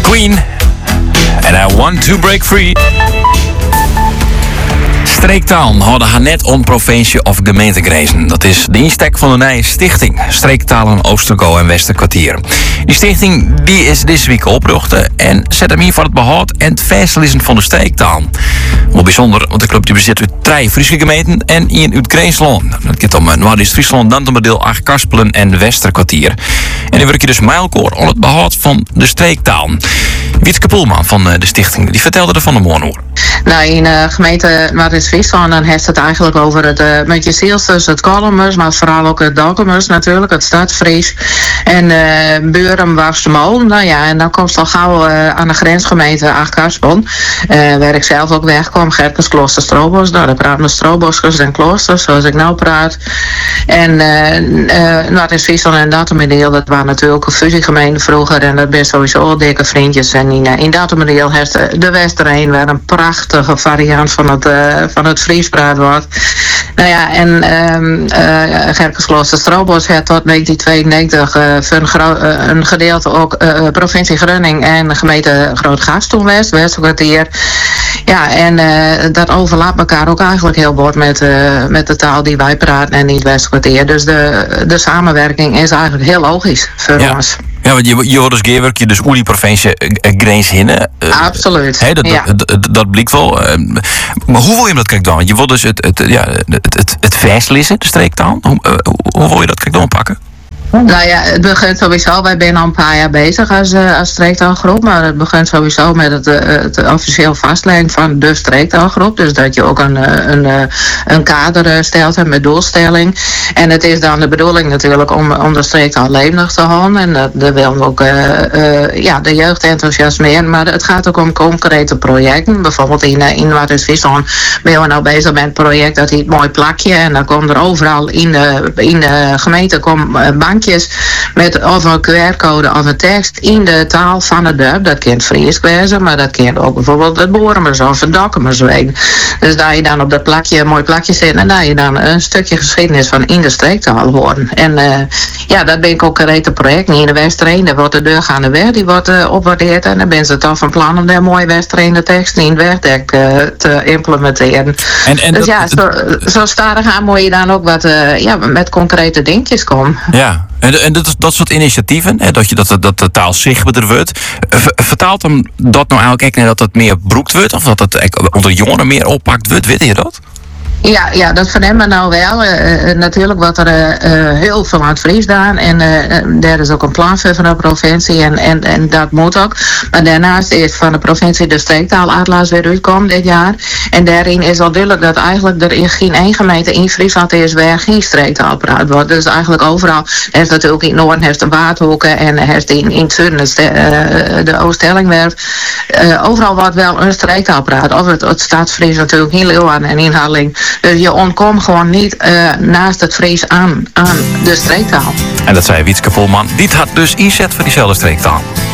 Queen. And I want to break free. Streektaal hadden haar net om provincie of gemeentegrenzen. Dat is de insteek van de nieuwe stichting. Streektalen Oostergo en Westerkwartier. Die stichting die is deze week oprichten en zet hem hier voor het behoud en het vastlezen van de streektaal. Wel bijzonder, want de club die bezit uit 3 Friese gemeenten en 1 uit Greensland. Dat gaat om Noord-Friesland, Dantendeel, Acht-Karspelen en Westerkwartier. En die werk je dus mijlkoor aan het behoud van de streektaal. Wietske Poelman van de stichting die vertelde er van de morgen over. Nou, in de gemeente Noord-Friesland dan heeft het eigenlijk over het met je Zielsters, het Kolmers, maar vooral ook het Dokkumers natuurlijk, het Stadsfries en Beurum, Wafstemolen. Nou ja, en dan komt het al gauw aan de grensgemeente Acht-Karspelen, waar ik zelf ook wegkwam, Gerkens, Klooster, Strobos. Nou, daar praten we Stroboskers en kloosters, zoals ik nou praat. En Noord-Friesland en Dantendeel, dat waren natuurlijk een fusiegemeente vroeger en dat ben sowieso dikke vriendjes. En in Dantendeel heeft de Westerheen waar een prachtige variant van het Fries praat wordt. Nou ja, en Gerkens, Klooster, Strobos heeft tot 1992 voor een gedeelte ook provincie Groningen en gemeente Groot-Gast toen Westerkwartier. Ja, en dat overlapt elkaar ook eigenlijk heel bord met de taal die wij praten en niet Westerkwartier. Dus de samenwerking is eigenlijk heel logisch voor ons. Ja, want je wordt dus gewerkt, je dus oer die provincie grens hinnen. Absoluut. Dat blijkt wel. Maar hoe wil je dat kijk dan? Je wordt dus het vastlezen, de streektaal. Hoe wil je dat kijk dan pakken? Nou ja, het begint sowieso, wij zijn al een paar jaar bezig als streektaalgroep, maar het begint sowieso met het officieel vastleggen van de streektaalgroep. Dus dat je ook een kader stelt en met doelstelling. En het is dan de bedoeling natuurlijk om de streektaal levendig te houden. En dat willen we ook de jeugd enthousiasmeren. Maar het gaat ook om concrete projecten. Bijvoorbeeld in Noord-Friesland ben we nou bezig met een project dat heet Mooi Plakje. En dan komt er overal in de gemeente bankjes met of een QR-code of een tekst in de taal van het dorp. Dat kan Fries wezen, maar dat kan ook bijvoorbeeld het Boremers of het Dokkumers weten. Dus daar je dan op dat plakje, een mooi plakje zit en daar je dan een stukje geschiedenis van in de streektaal horen. En dat ben ik ook een project. In de Westerheen, daar wordt de deurgaande weg, die wordt opwaardeerd en dan ben ze toch van plan om daar mooie Westerheen tekst in het wegdek te implementeren. Dus zo stadig aan moet je dan ook wat met concrete dingetjes komen. Ja. En dat soort initiatieven, dat de taal zichtbaarder wordt, vertaalt hem dat nou eigenlijk dat het meer broekt wordt? Of dat het onder jongeren meer oppakt wordt? Weet je dat? Ja, dat vernemen we nou wel. Natuurlijk wordt er heel veel aan het Fries gedaan. En daar is ook een plan voor van de provincie. En dat moet ook. Maar daarnaast is van de provincie de streektaalatlas weer uitkomen dit jaar. En daarin is al duidelijk dat eigenlijk er in geen één gemeente in Friesland is waar geen streektaal praat wordt. Dus eigenlijk overal heeft natuurlijk in het noorden heeft de Waardhoeken en heeft in het zuiden de Oost-Stellingwerf. Overal wordt wel een streektaal praat. Of het Stadsfries natuurlijk in Leeuwarden en in Harling. Dus je ontkomt gewoon niet naast het Fries aan de streektaal. En dat zei Wietske Poelman. Dit had dus inzet voor diezelfde streektaal.